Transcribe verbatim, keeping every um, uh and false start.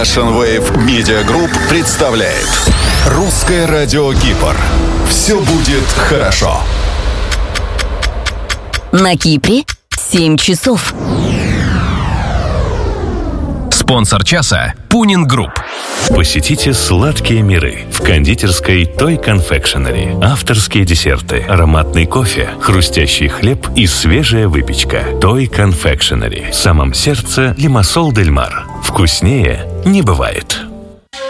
Russian Wave Media Group представляет Русское радио Кипр. Все будет хорошо. На Кипре семь часов. Спонсор часа – Пунин Групп. Посетите сладкие миры в кондитерской Toy Confectionery. Авторские десерты, ароматный кофе, хрустящий хлеб и свежая выпечка. Toy Confectionery. В самом сердце Лимассол дель Мар. Вкуснее не бывает.